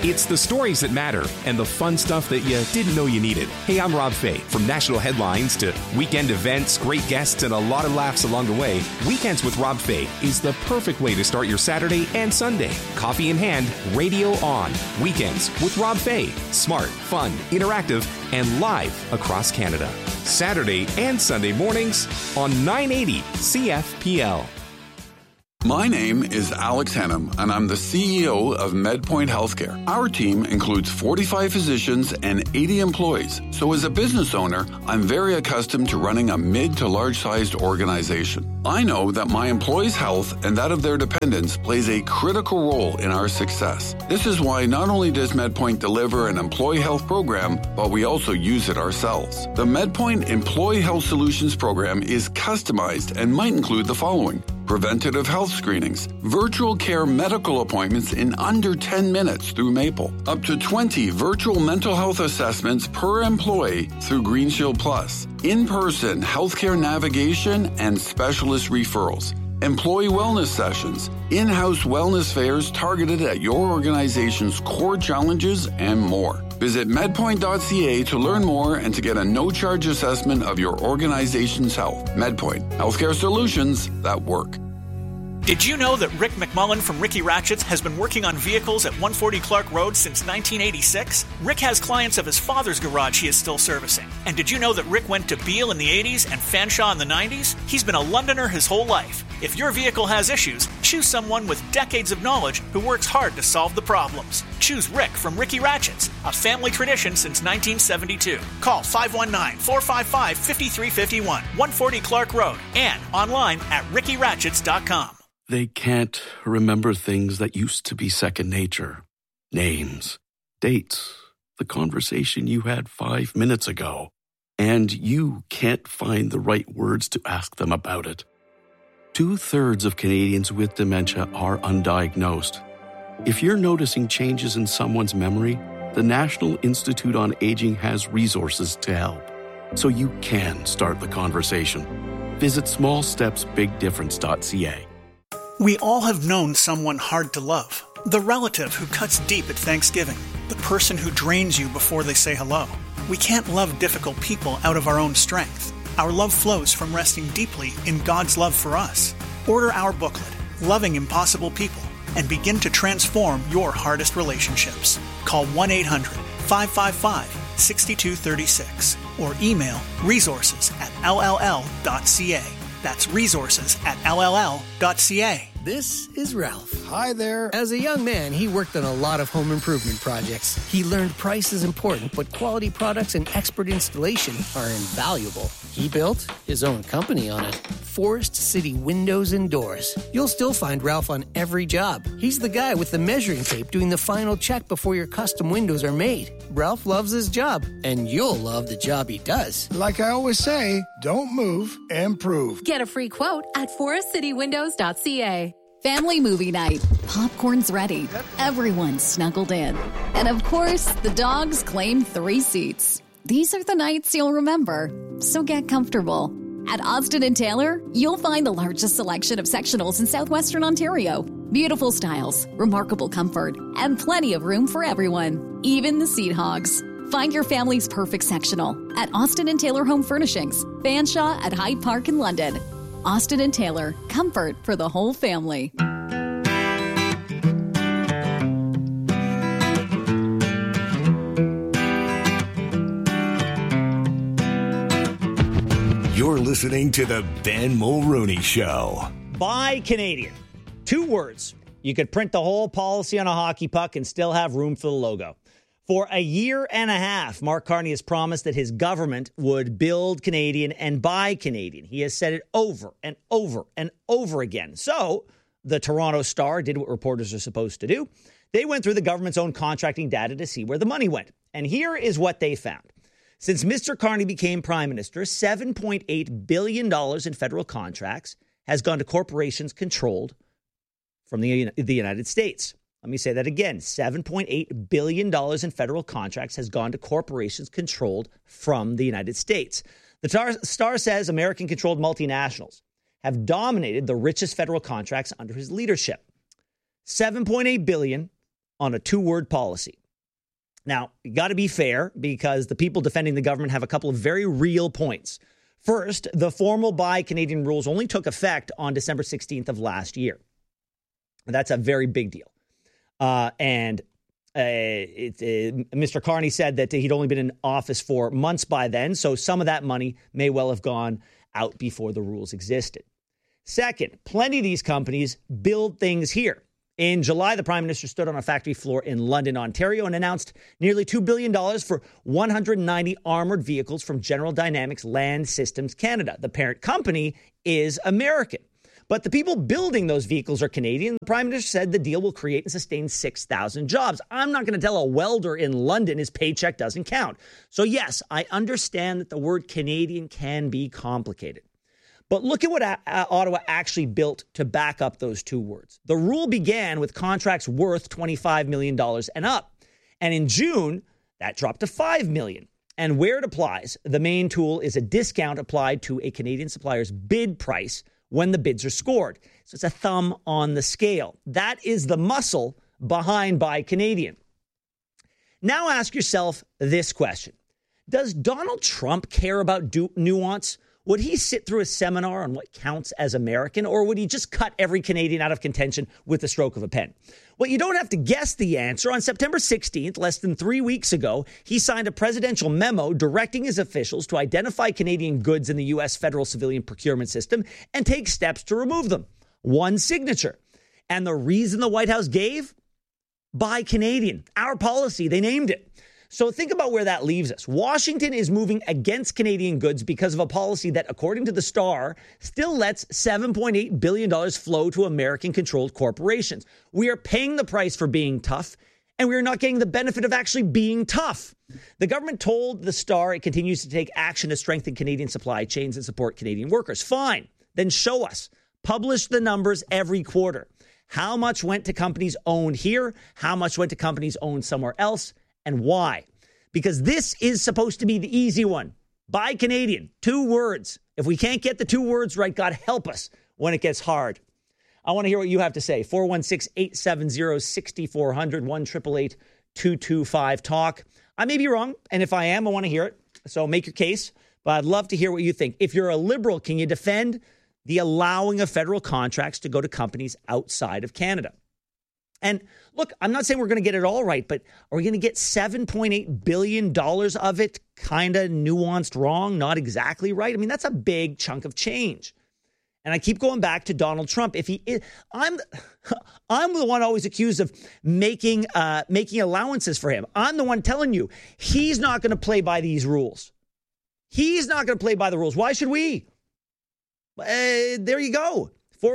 It's the stories that matter and the fun stuff that you didn't know you needed. Hey, I'm Rob Fay. From national headlines to weekend events, great guests, and a lot of laughs along the way, Weekends with Rob Fay is the perfect way to start your Saturday and Sunday. Coffee in hand, radio on. Weekends with Rob Fay. Smart, fun, interactive, and live across Canada. Saturday and Sunday mornings on 980 CFPL. My name is Alex Hennum, and I'm the CEO of MedPoint Healthcare. Our team includes 45 physicians and 80 employees. So as a business owner, I'm very accustomed to running a mid to large-sized organization. I know that my employees' health and that of their dependents plays a critical role in our success. This is why not only does MedPoint deliver an employee health program, but we also use it ourselves. The MedPoint Employee Health Solutions program is customized and might include the following: preventative health screenings, virtual care medical appointments in under 10 minutes through Maple, up to 20 virtual mental health assessments per employee through GreenShield Plus, in-person healthcare navigation and specialist referrals, employee wellness sessions, in-house wellness fairs targeted at your organization's core challenges, and more. Visit medpoint.ca to learn more and to get a no-charge assessment of your organization's health. MedPoint, healthcare solutions that work. Did you know that Rick McMullen from Ricky Ratchets has been working on vehicles at 140 Clark Road since 1986? Rick has clients of his father's garage he is still servicing. And did you know that Rick went to Beale in the 80s and Fanshawe in the 90s? He's been a Londoner his whole life. If your vehicle has issues, choose someone with decades of knowledge who works hard to solve the problems. Choose Rick from Ricky Ratchets, a family tradition since 1972. Call 519-455-5351, 140 Clark Road, and online at rickyratchets.com. They can't remember things that used to be second nature. Names, dates, the conversation you had 5 minutes ago. And you can't find the right words to ask them about it. 2/3 of Canadians with dementia are undiagnosed. If you're noticing changes in someone's memory, the National Institute on Aging has resources to help, so you can start the conversation. Visit smallstepsbigdifference.ca. We all have known someone hard to love. The relative who cuts deep at Thanksgiving. The person who drains you before they say hello. We can't love difficult people out of our own strength. Our love flows from resting deeply in God's love for us. Order our booklet, Loving Impossible People, and begin to transform your hardest relationships. Call 1-800-555-6236 or email resources@lll.ca. That's resources@lll.ca. This is Ralph. Hi there. As a young man, he worked on a lot of home improvement projects. He learned price is important, but quality products and expert installation are invaluable. He built his own company on it. Forest City Windows and Doors. You'll still find Ralph on every job. He's the guy with the measuring tape doing the final check before your custom windows are made. Ralph loves his job, and you'll love the job he does. Like I always say, don't move, improve. Get a free quote at forestcitywindows.ca. Family movie night. Popcorn's ready. Everyone's snuggled in. And of course, the dogs claim 3 seats. These are the nights you'll remember. So get comfortable. At Austin & Taylor, you'll find the largest selection of sectionals in southwestern Ontario. Beautiful styles, remarkable comfort, and plenty of room for everyone, even the seat hogs. Find your family's perfect sectional at Austin & Taylor Home Furnishings, Fanshawe at Hyde Park in London. Austin & Taylor, comfort for the whole family. You're listening to the Ben Mulrooney Show. Buy Canadian. 2 words. You could print the whole policy on a hockey puck and still have room for the logo. For a year and a half, Mark Carney has promised that his government would build Canadian and buy Canadian. He has said it over and over and over again. So the Toronto Star did what reporters are supposed to do. They went through the government's own contracting data to see where the money went. And here is what they found. Since Mr. Carney became prime minister, $7.8 billion in federal contracts has gone to corporations controlled from the United States. Let me say that again. $7.8 billion in federal contracts has gone to corporations controlled from the United States. The Star says American-controlled multinationals have dominated the richest federal contracts under his leadership. $7.8 billion on a two-word policy. Now, you got to be fair because the people defending the government have a couple of very real points. First, the formal Buy Canadian rules only took effect on December 16th of last year. That's a very big deal. Mr. Carney said that he'd only been in office for months by then, so some of that money may well have gone out before the rules existed. Second, plenty of these companies build things here. In July, the Prime Minister stood on a factory floor in London, Ontario, and announced nearly $2 billion for 190 armored vehicles from General Dynamics Land Systems Canada. The parent company is American, but the people building those vehicles are Canadian. The Prime Minister said the deal will create and sustain 6,000 jobs. I'm not going to tell a welder in London his paycheck doesn't count. So yes, I understand that the word Canadian can be complicated. But look at what Ottawa actually built to back up those two words. The rule began with contracts worth $25 million and up. And in June, that dropped to $5 million. And where it applies, the main tool is a discount applied to a Canadian supplier's bid price when the bids are scored. So it's a thumb on the scale. That is the muscle behind Buy Canadian. Now ask yourself this question. Does Donald Trump care about nuance? Would he sit through a seminar on what counts as American, or would he just cut every Canadian out of contention with the stroke of a pen? Well, you don't have to guess the answer. On September 16th, less than 3 weeks ago, he signed a presidential memo directing his officials to identify Canadian goods in the U.S. federal civilian procurement system and take steps to remove them. One signature. And the reason the White House gave? Buy Canadian. Our policy, they named it. So think about where that leaves us. Washington is moving against Canadian goods because of a policy that, according to the Star, still lets $7.8 billion flow to American-controlled corporations. We are paying the price for being tough, and we are not getting the benefit of actually being tough. The government told the Star it continues to take action to strengthen Canadian supply chains and support Canadian workers. Fine. Then show us. Publish the numbers every quarter. How much went to companies owned here? How much went to companies owned somewhere else? And why? Because this is supposed to be the easy one. Buy Canadian. 2 words. If we can't get the 2 words right, God help us when it gets hard. I want to hear what you have to say. 416-870-6400, 1-888-225-TALK. I may be wrong, and if I am, I want to hear it. So make your case, but I'd love to hear what you think. If you're a Liberal, can you defend the allowing of federal contracts to go to companies outside of Canada? And look, I'm not saying we're going to get it all right, but are we going to get $7.8 billion of it kind of nuanced wrong, not exactly right? I mean, that's a big chunk of change. And I keep going back to Donald Trump. If he is, I'm the one always accused of making allowances for him. I'm the one telling you he's not going to play by these rules. He's not going to play by the rules. Why should we? There you go.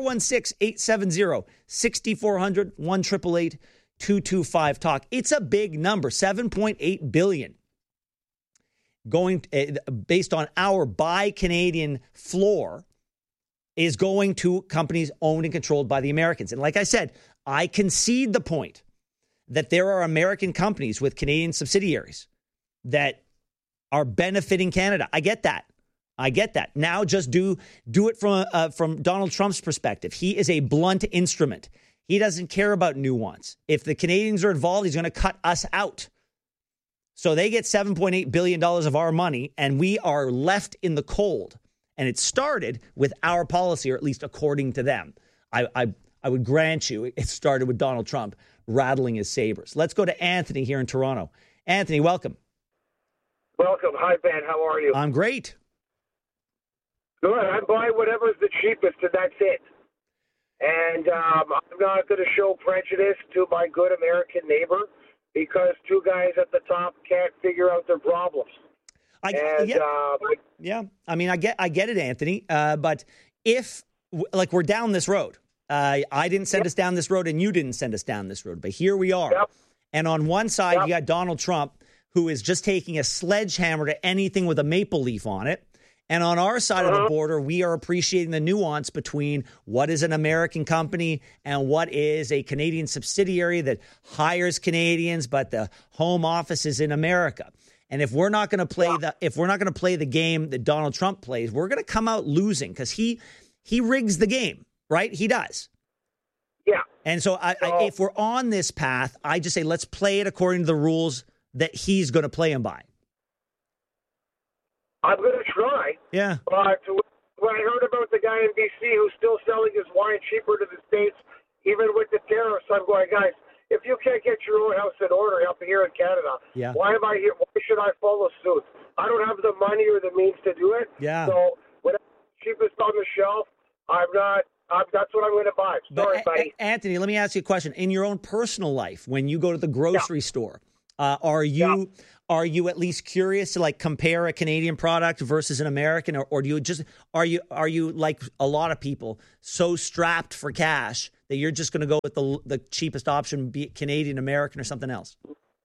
416-870-6400, 1-888-225-TALK. It's a big number, $7.8 billion. Going, based on our Buy Canadian floor, is going to companies owned and controlled by the Americans. And like I said, I concede the point that there are American companies with Canadian subsidiaries that are benefiting Canada. I get that. Now just do it from Donald Trump's perspective. He is a blunt instrument. He doesn't care about nuance. If the Canadians are involved, he's going to cut us out. So they get $7.8 billion of our money, and we are left in the cold. And it started with our policy, or at least according to them. I would grant you it started with Donald Trump rattling his sabers. Let's go to Anthony here in Toronto. Anthony, welcome. Welcome. Hi, Ben. How are you? I'm great. Good. I buy whatever's the cheapest, and that's it. And I'm not going to show prejudice to my good American neighbor because 2 guys at the top can't figure out their problems. I get it, Anthony. But if, like, we're down this road, I didn't send us down this road, and you didn't send us down this road, but here we are. Yep. And on one side, you got Donald Trump, who is just taking a sledgehammer to anything with a maple leaf on it. And on our side of the border, we are appreciating the nuance between what is an American company and what is a Canadian subsidiary that hires Canadians, but the home office is in America. And if we're not going to play the game that Donald Trump plays, we're going to come out losing because he rigs the game, right? He does. Yeah. And so if we're on this path, I just say let's play it according to the rules that he's going to play them by. I'm going to try. Yeah. But when I heard about the guy in B.C. who's still selling his wine cheaper to the States, even with the tariffs, I'm going, guys, if you can't get your own house in order up here in Canada, why am I here? Why should I follow suit? I don't have the money or the means to do it. Yeah. So whatever's cheapest on the shelf, that's what I'm going to buy. Sorry, buddy. Anthony, let me ask you a question. In your own personal life, when you go to the grocery store, are you at least curious to like compare a Canadian product versus an American, or do you just are you like a lot of people so strapped for cash that you're just going to go with the cheapest option, be it Canadian, American, or something else?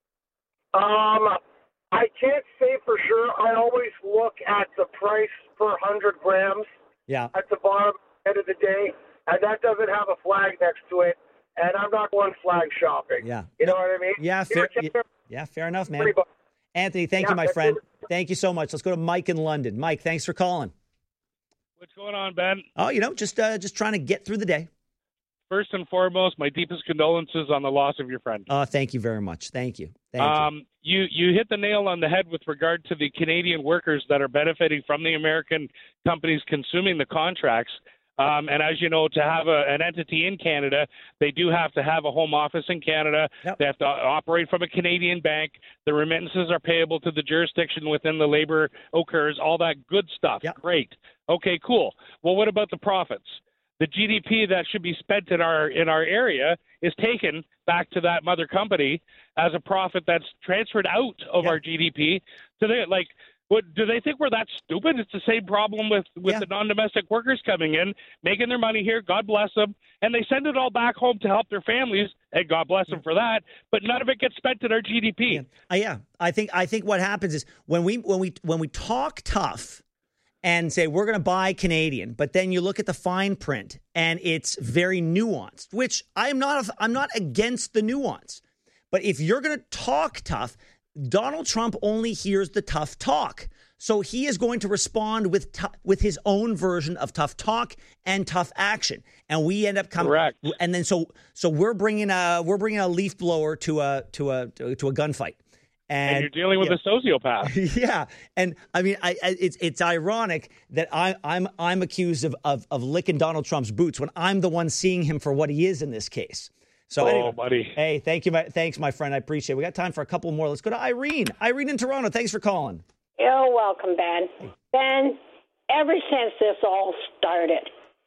I can't say for sure. I always look at the price per 100 grams. Yeah. At the bottom end of the day, and that doesn't have a flag next to it, and I'm not going flag shopping. Yeah. You know what I mean? Yeah, fair enough, man. Anthony, thank you, my friend. Thank you so much. Let's go to Mike in London. Mike, thanks for calling. What's going on, Ben? Oh, just trying to get through the day. First and foremost, my deepest condolences on the loss of your friend. Thank you very much. Thank you. You hit the nail on the head with regard to the Canadian workers that are benefiting from the American companies consuming the contracts. And as you know, to have an entity in Canada, they do have to have a home office in Canada. Yep. They have to operate from a Canadian bank. The remittances are payable to the jurisdiction within the labor occurs, all that good stuff. Yep. Great. Okay, cool. Well, what about the profits? The GDP that should be spent in our area is taken back to that mother company as a profit that's transferred out of our GDP. So what do they think we're that stupid? It's the same problem with the non-domestic workers coming in, making their money here. God bless them, and they send it all back home to help their families, and God bless them for that. But none of it gets spent in our GDP. I think what happens is when we talk tough and say we're going to buy Canadian, but then you look at the fine print and it's very nuanced, which I'm not against the nuance. But if you're going to talk tough, Donald Trump only hears the tough talk. So he is going to respond with his own version of tough talk and tough action. And we end up coming. Correct. And then so we're bringing a leaf blower to a gunfight. And you're dealing with a sociopath. Yeah, and I mean, it's ironic that I'm accused of licking Donald Trump's boots when I'm the one seeing him for what he is in this case. So, anyway, buddy. Hey, thanks, my friend. I appreciate it. We got time for a couple more. Let's go to Irene. Irene in Toronto. Thanks for calling. You're welcome, Ben. Ben, ever since this all started,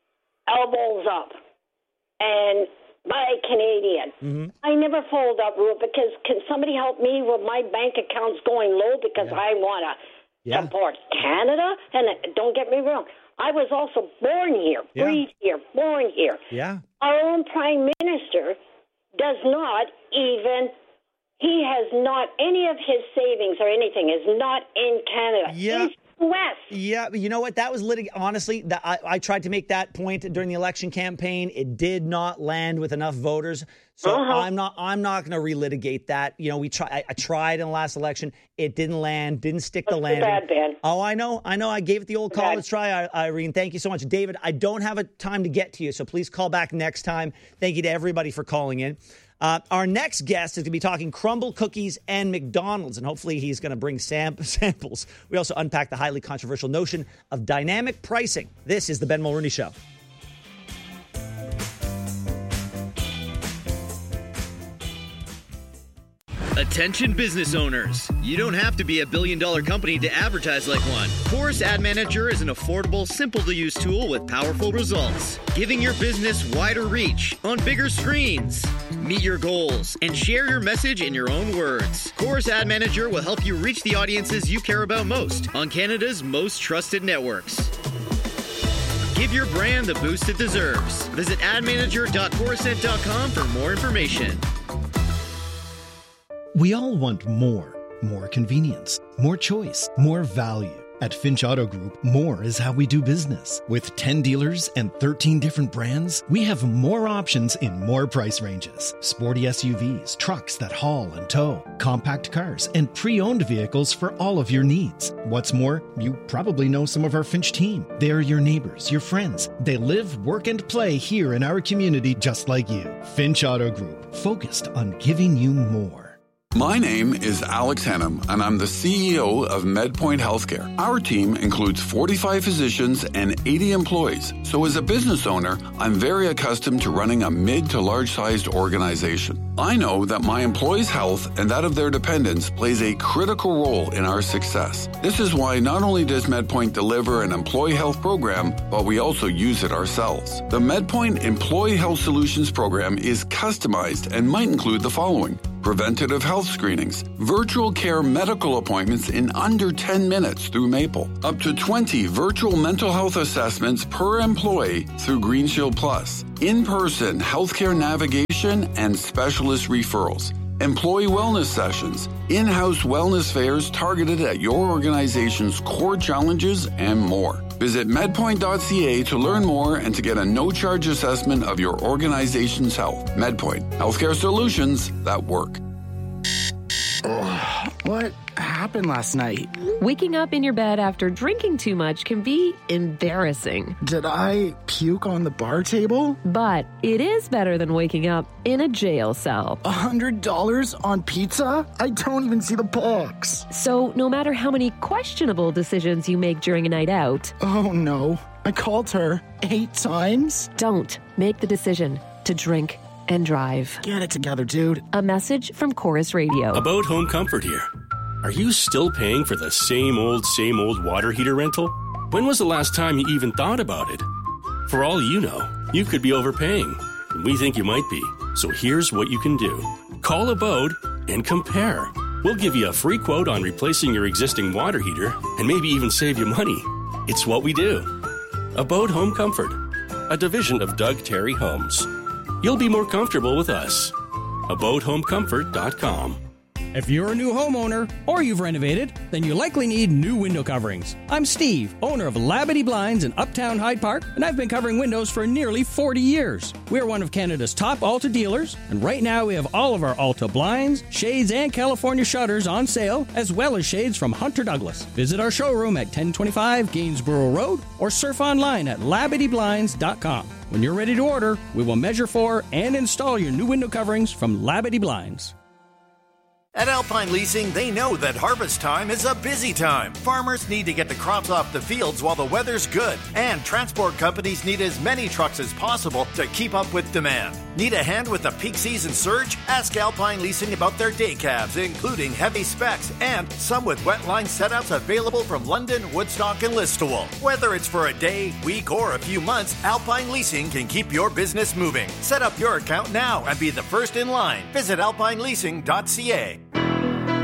elbows up and buy Canadian. Mm-hmm. I never followed that rule because can somebody help me with my bank accounts going low because I want to support Canada? And don't get me wrong, I was also born here, breed here, born here. Yeah. Our own prime minister does not even, he has not, any of his savings or anything is not in Canada. Yeah. He's West. Yeah, you know what? That was honestly, I tried to make that point during the election campaign. It did not land with enough voters. So I'm not going to relitigate that. You know, I tried in the last election. It didn't land, didn't stick the landing. Bad, Ben. Oh, I know. I gave it the old college try, Irene. Thank you so much. David, I don't have a time to get to you, so please call back next time. Thank you to everybody for calling in. Our next guest is going to be talking crumble cookies and McDonald's, and hopefully he's going to bring samples. We also unpack the highly controversial notion of dynamic pricing. This is the Ben Mulroney Show. Attention business owners. You don't have to be a billion-dollar company to advertise like one. Chorus Ad Manager is an affordable, simple-to-use tool with powerful results, giving your business wider reach on bigger screens. Meet your goals and share your message in your own words. Chorus Ad Manager will help you reach the audiences you care about most on Canada's most trusted networks. Give your brand the boost it deserves. Visit admanager.corusent.com for more information. We all want more convenience, more choice, more value. At Finch Auto Group, more is how we do business. With 10 dealers and 13 different brands, we have more options in more price ranges. Sporty SUVs, trucks that haul and tow, compact cars, and pre-owned vehicles for all of your needs. What's more, you probably know some of our Finch team. They're your neighbors, your friends. They live, work, and play here in our community just like you. Finch Auto Group, focused on giving you more. My name is Alex Hennum, and I'm the CEO of MedPoint Healthcare. Our team includes 45 physicians and 80 employees. So as a business owner, I'm very accustomed to running a mid to large-sized organization. I know that my employees' health and that of their dependents plays a critical role in our success. This is why not only does MedPoint deliver an employee health program, but we also use it ourselves. The MedPoint Employee Health Solutions program is customized and might include the following: preventative health screenings, virtual care medical appointments in under 10 minutes through Maple, up to 20 virtual mental health assessments per employee through Green Shield Plus, in-person healthcare navigation and specialist referrals, employee wellness sessions, in-house wellness fairs targeted at your organization's core challenges, and more. Visit medpoint.ca to learn more and to get a no-charge assessment of your organization's health. MedPoint, healthcare solutions that work. What happened last night? Waking up in your bed after drinking too much can be embarrassing. Did I puke on the bar table? But it is better than waking up in a jail cell. $100 on pizza? I don't even see the box. So no matter how many questionable decisions you make during a night out... Oh no, I called her 8 times? Don't make the decision to drink and drive. Get it together, dude. A message from Chorus Radio. About Home Comfort here. Are you still paying for the same old water heater rental? When was the last time you even thought about it? For all you know, you could be overpaying. We think you might be. So here's what you can do. Call Abode and compare. We'll give you a free quote on replacing your existing water heater and maybe even save you money. It's what we do. Abode Home Comfort, a division of Doug Terry Homes. You'll be more comfortable with us. AbodeHomeComfort.com. If you're a new homeowner or you've renovated, then you likely need new window coverings. I'm Steve, owner of Labadee Blinds in Uptown Hyde Park, and I've been covering windows for nearly 40 years. We're one of Canada's top Alta dealers, and right now we have all of our Alta blinds, shades, and California shutters on sale, as well as shades from Hunter Douglas. Visit our showroom at 1025 Gainsborough Road or surf online at LabadeeBlinds.com. When you're ready to order, we will measure for and install your new window coverings from Labadee Blinds. At Alpine Leasing, they know that harvest time is a busy time. Farmers need to get the crops off the fields while the weather's good, and transport companies need as many trucks as possible to keep up with demand. Need a hand with the peak season surge? Ask Alpine Leasing about their day cabs, including heavy specs and some with wet line setouts available from London, Woodstock, and Listowel. Whether it's for a day, week, or a few months, Alpine Leasing can keep your business moving. Set up your account now and be the first in line. Visit alpineleasing.ca.